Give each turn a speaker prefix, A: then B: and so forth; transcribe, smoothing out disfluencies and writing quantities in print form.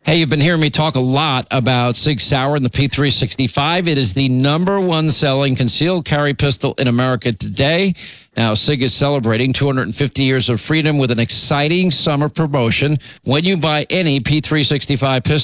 A: Hey, you've been hearing me talk a lot about Sig Sauer and the P365. It is the #1 selling concealed carry pistol in America today. Now, Sig is celebrating 250 years of freedom with an exciting summer promotion. When you buy any P365 pistol,